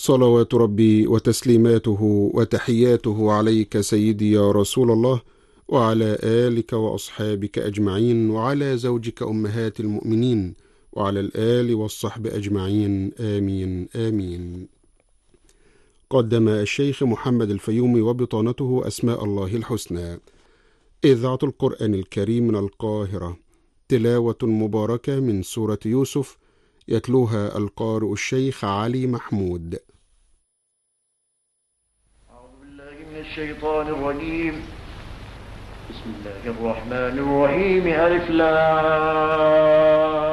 صلوات ربي وتسليماته وتحياته عليك سيدي يا رسول الله، وعلى آلك وأصحابك أجمعين، وعلى زوجك أمهات المؤمنين، وعلى الآل والصحب أجمعين، آمين آمين. قدم الشيخ محمد الفيومي وبطانته أسماء الله الحسنى، إذاعة القرآن الكريم من القاهرة، تلاوة مباركة من سورة يوسف، يتلوها القارئ الشيخ علي محمود. أعوذ بالله من الشيطان الرجيم. بسم الله الرحمن الرحيم. ألف لام